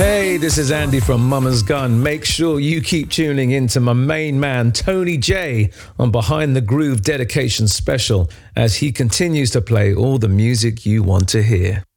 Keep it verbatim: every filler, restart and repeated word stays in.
Hey, this is Andy from Mama's Gun. Make sure you keep tuning in to my main man, Tony J, on Behind the Groove Dedication Special as he continues to play all the music you want to hear.